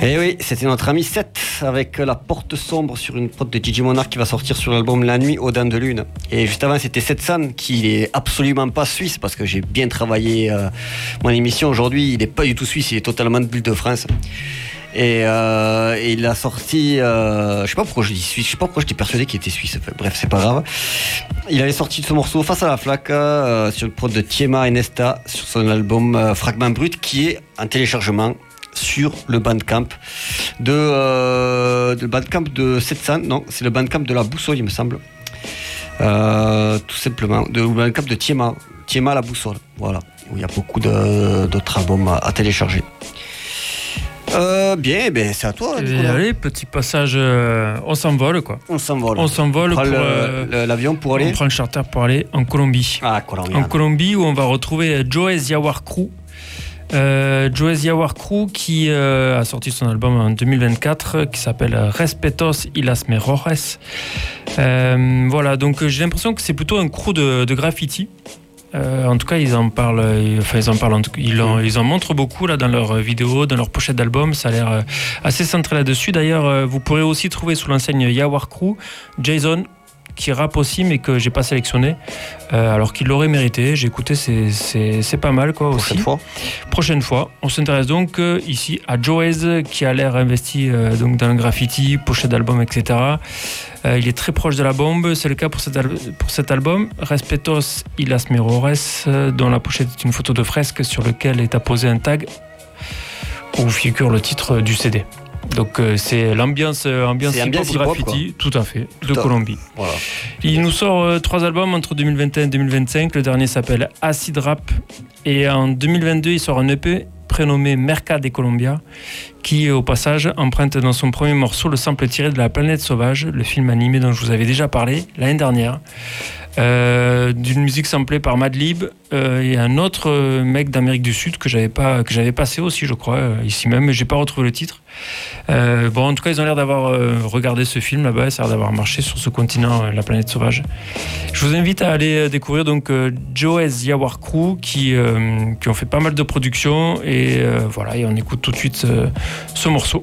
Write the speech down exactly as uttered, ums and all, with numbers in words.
Et oui, c'était notre ami Seth avec La Porte Sombre sur une prod de D J Monarch qui va sortir sur l'album La Nuit au Dents de Lune. Et juste avant, c'était Seth San qui est absolument pas suisse parce que j'ai bien travaillé euh, mon émission aujourd'hui. Il n'est pas du tout suisse, il est totalement de l'Île-de-France. Et, euh, et il a sorti, euh, je sais pas pourquoi je dis suisse, je sais pas pourquoi j'étais persuadé qu'il était suisse. Enfin, bref, c'est pas grave. Il avait sorti ce morceau Face à la flaque euh, sur une prod de Tiema et Nesta sur son album euh, Fragment Brut qui est en téléchargement sur le Bandcamp de, euh, de Bandcamp de sept cents. Non, c'est le Bandcamp de la Boussole, il me semble. Euh, tout simplement, de le Bandcamp de Tiema, Tiema la Boussole. Voilà, où il y a beaucoup de, d'autres albums à, à télécharger. Euh, bien, ben c'est à toi. Et allez, petit passage, euh, on s'envole quoi. On s'envole. On s'envole on prend pour le, euh, le, l'avion pour aller. On prend le charter pour aller en Colombie. Ah, Colombie. En Colombie où on va retrouver Joez Yawar Crew. Euh, Joez Yawar Crew qui euh, a sorti son album en deux mille vingt-quatre qui s'appelle Respetos y las Mejores. Euh, voilà, donc j'ai l'impression que c'est plutôt un crew de, de graffiti. Euh, en tout cas, ils en parlent, enfin ils en parlent, ils en, ils en montrent beaucoup là dans leurs vidéos, dans leurs pochettes d'albums. Ça a l'air assez centré là-dessus. D'ailleurs, vous pourrez aussi trouver sous l'enseigne Yawar Crew Jason qui rappe aussi, mais que j'ai pas sélectionné, euh, alors qu'il l'aurait mérité. J'ai écouté, c'est, c'est, c'est pas mal quoi. Prochaine aussi. fois. Prochaine fois. On s'intéresse donc euh, ici à Joez qui a l'air investi euh, donc dans le graffiti, pochette d'album, et cetera. Euh, il est très proche de la bombe. C'est le cas pour cet, al- pour cet album. Respetos y las Mejores, euh, dont la pochette est une photo de fresque sur laquelle est apposé un tag où figure le titre du C D. Donc euh, c'est l'ambiance, euh, ambiance hip-hop graffiti, tout à fait, de tout Colombie. Voilà. Il nous sort euh, trois albums entre deux mille vingt et un et deux mille vingt-cinq. Le dernier s'appelle Acid Rap. Et en deux mille vingt-deux, il sort un E P prénommé Merca de Colombia, qui au passage emprunte dans son premier morceau le sample tiré de La Planète Sauvage, le film animé dont je vous avais déjà parlé l'année dernière. Euh, d'une musique samplée par Madlib euh, et un autre euh, mec d'Amérique du Sud que j'avais pas, que j'avais passé aussi, je crois, euh, ici même, mais j'ai pas retrouvé le titre. Euh, bon, en tout cas, ils ont l'air d'avoir euh, regardé ce film là-bas, ça a l'air d'avoir marché sur ce continent, euh, la planète sauvage. Je vous invite à aller euh, découvrir donc euh, Joez Yawar Crew qui, euh, qui ont fait pas mal de productions et euh, voilà, et on écoute tout de suite euh, ce morceau.